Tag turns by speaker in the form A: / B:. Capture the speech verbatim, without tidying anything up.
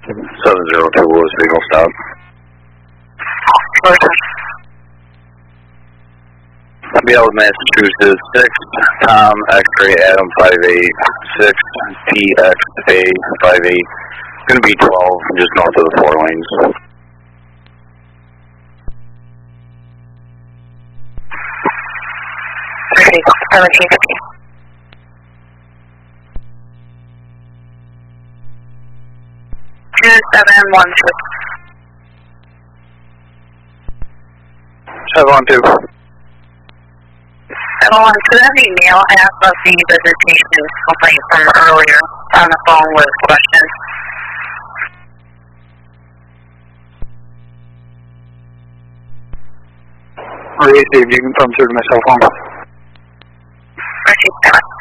A: seven zero two was signal stop. B L Massachusetts six, Tom X-ray Adam five eight, six T X A five eight, going to be twelve, just north of the four lanes.
B: seventeen fifty. two seven one two.
A: seven one two.
B: seven one two, that email half of the visitation complaint from earlier on the phone with questions.
A: Alright, Dave, you can come through to my cell phone.
B: Received that.